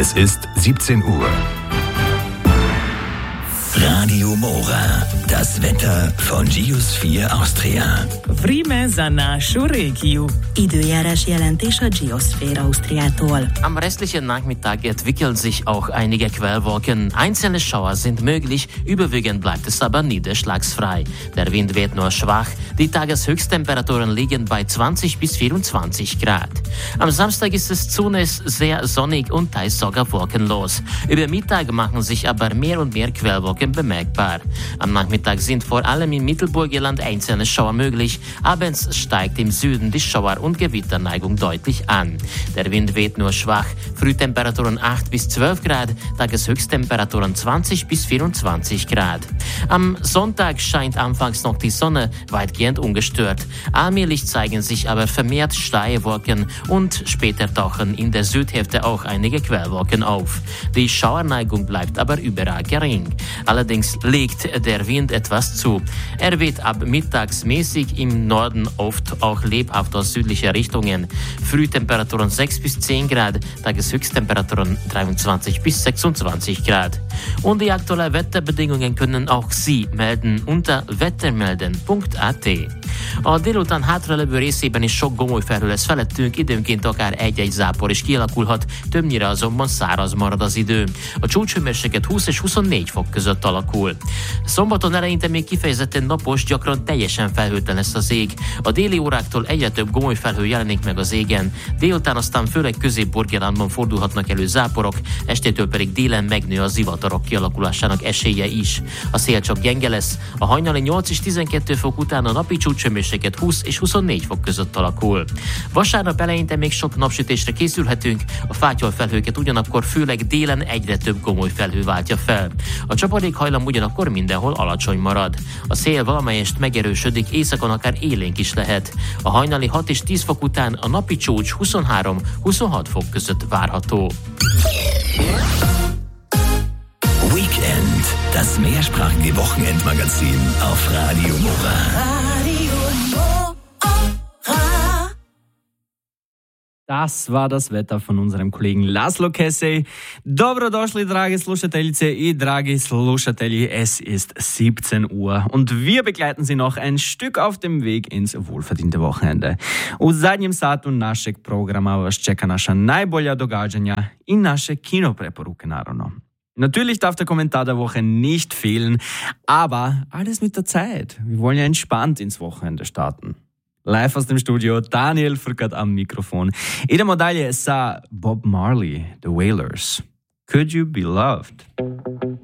Es ist 17 Uhr. Radio Mora, das Wetter von Geosphere Austria. Vreme za našu regiju. Időjárás jelentés a Geosphere Austriától. Am restlichen Nachmittag entwickeln sich auch einige Quellwolken. Einzelne Schauer sind möglich, überwiegend bleibt es aber niederschlagsfrei. Der Wind weht nur schwach, die Tageshöchsttemperaturen liegen bei 20 bis 24 Grad. Am Samstag ist es zunächst sehr sonnig und teils sogar wolkenlos. Über Mittag machen sich aber mehr und mehr Quellwolken bemerkbar. Am Nachmittag sind vor allem im Mittelburgenland einzelne Schauer möglich. Abends steigt im Süden die Schauer- und Gewitterneigung deutlich an. Der Wind weht nur schwach, Frühtemperaturen 8 bis 12 Grad, Tageshöchsttemperaturen 20 bis 24 Grad. Am Sonntag scheint anfangs noch die Sonne weitgehend ungestört. Allmählich zeigen sich aber vermehrt Schleierwolken und später tauchen in der Südhälfte auch einige Quellwolken auf. Die Schauerneigung bleibt aber überall gering. Allerdings legt der Wind etwas zu. Er weht ab mittags mäßig, im Norden oft auch lebhaft aus südlicher Richtungen. Frühtemperaturen 6 bis 10 Grad, Tageshöchsttemperaturen 23 bis 26 Grad. Und die aktuellen Wetterbedingungen können auch Sie melden unter wettermelden.at. A délután hátralevő részében is sok gomoly felhő lesz felettünk, időnként akár egy-egy zápor is kialakulhat, többnyire azonban száraz marad az idő. A csúcshőmérséklet 20 és 24 fok között alakul. Szombaton eleinte még kifejezetten napos, gyakran teljesen felhőtlen lesz az ég. A déli óráktól egyre több gomoly felhő jelenik meg az égen. Délután aztán főleg Közép-Burgenlandban fordulhatnak elő záporok, estétől pedig délen megnő a zivatarok kialakulásának esélye is. A szél csak gyenge lesz, a hajnali 8 és 12 fok után a napi csúcshőmérséklet 20 és 24 fok között alakul. Vasárnap eleinte még sok napsütésre készülhetünk, a fátyolfelhőket ugyanakkor főleg délen egyre több gomoly felhő váltja fel. A csapadékhajlam ugyanakkor mindenhol alacsony marad. A szél valamelyest megerősödik, északon akár élénk is lehet. A hajnali 6 és 10 fok után a napi csúcs 23-26 fok között várható. Weekend, das mehrsprachige Wochenendmagazin auf Radio Mora. Das war das Wetter von unserem Kollegen Laszlo Kessel. Dobrodošli, drage slušateljice i dragi slušatelji. Es ist 17 Uhr und wir begleiten Sie noch ein Stück auf dem Weg ins wohlverdiente Wochenende. U zadnjem satu našeg programa vas čeka naša najbolja događanja i naše kinopreporuke, naravno. Natürlich darf der Kommentar der Woche nicht fehlen, aber alles mit der Zeit. Wir wollen ja entspannt ins Wochenende starten. Live aus dem Studio, Daniel Furkat am Mikrofon. Idemo dalje sa Bob Marley, The Wailers. Could You Be Loved?